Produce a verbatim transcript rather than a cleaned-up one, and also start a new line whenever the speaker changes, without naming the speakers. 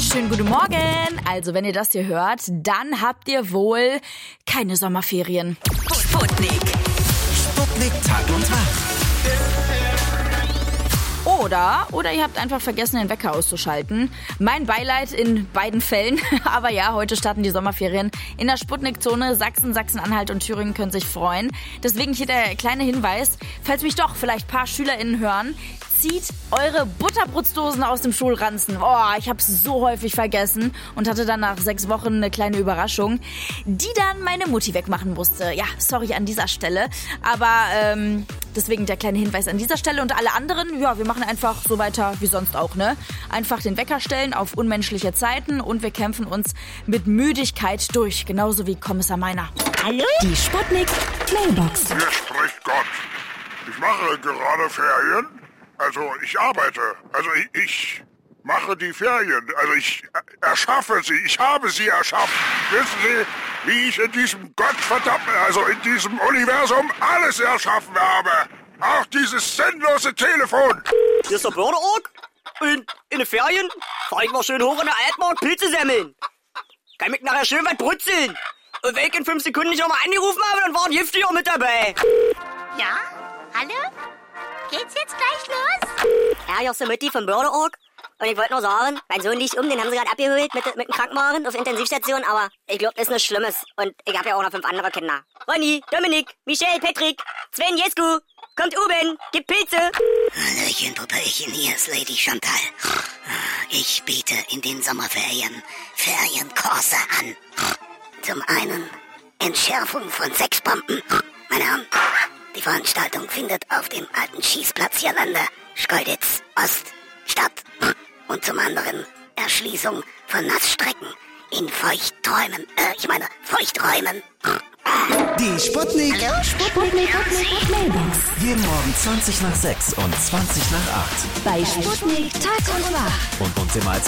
wunderschönen guten Morgen. Also, wenn ihr das hier hört, dann habt ihr wohl keine Sommerferien.
Sputnik.
Sputnik Tag und Tag.
Oder, oder ihr habt einfach vergessen, den Wecker auszuschalten. Mein Beileid in beiden Fällen. Aber ja, heute starten die Sommerferien in der Sputnik-Zone. Sachsen, Sachsen-Anhalt und Thüringen können sich freuen. Deswegen hier der kleine Hinweis, falls mich doch vielleicht ein paar SchülerInnen hören, zieht eure Butterbrotsdosen aus dem Schulranzen. Oh, ich hab's so häufig vergessen und hatte dann nach sechs Wochen eine kleine Überraschung, die dann meine Mutti wegmachen musste. Ja, sorry an dieser Stelle. Aber ähm, deswegen der kleine Hinweis an dieser Stelle. Und alle anderen, ja, wir machen einfach so weiter wie sonst auch, ne? Einfach den Wecker stellen auf unmenschliche Zeiten und wir kämpfen uns mit Müdigkeit durch. Genauso wie Kommissar Meiner.
Hallo? Die Sputnik Mailbox.
Hier spricht Gott. Ich mache gerade Ferien. Also ich arbeite, also ich, ich mache die Ferien, also ich erschaffe sie, ich habe sie erschaffen. Wissen Sie, wie ich in diesem gottverdammten, also in diesem Universum alles erschaffen habe? Auch dieses sinnlose Telefon.
Hier ist der Börderorg. Und in den Ferien fahr ich mal schön hoch in der Altmark Pilze semmeln. Kann mich nachher schön was brutzeln. Und wenn ich in fünf Sekunden nicht nochmal angerufen habe, dann war ein Giftiger mit dabei.
Ja? Hallo? Geht's jetzt gleich los?
Ja, hier ist der Mutti vom Börderorg. Und ich wollte nur sagen, mein Sohn liegt um, den haben sie gerade abgeholt mit, mit dem Krankenwagen auf Intensivstation, aber ich glaube, das ist nichts Schlimmes. Und ich habe ja auch noch fünf andere Kinder. Ronny, Dominik, Michelle, Patrick, Sven, Jesku, kommt oben, gibt Pilze.
Hallöchen, Puppelchen, hier ist Lady Chantal. Ich biete in den Sommerferien Ferienkurse an. Zum einen Entschärfung von Sexbomben. Meine Herren, die Veranstaltung findet auf dem alten Schießplatz hier Lande, Schkeuditz, Ost, statt. Und zum anderen Erschließung von Nassstrecken in Feuchtträumen, äh, ich meine Feuchträumen.
Die Sputnik.
Hallo? Sputnik. Sputnik Mailbox.
Jeden Morgen zwanzig nach sechs und zwanzig nach acht.
Bei Sputnik Tag und Wach.
Und uns immer als